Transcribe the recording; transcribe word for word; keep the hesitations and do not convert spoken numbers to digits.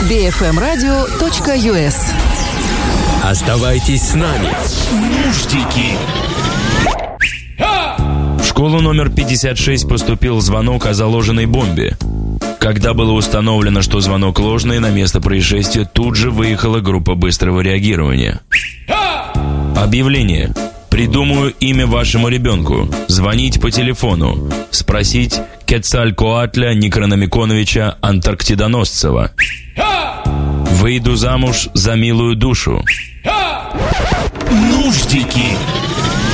би эф эм радио точка ю эс. Оставайтесь с нами. Нуждики. В школу номер пятьдесят шесть поступил звонок о заложенной бомбе. Когда было установлено, что звонок ложный, на место происшествия тут же выехала группа быстрого реагирования. Объявление. Придумаю имя вашему ребенку. Звонить по телефону. Спросить Кецалькоатля Некрономиконовича Антарктидоносцева. Выйду замуж за милую душу. Нуждики.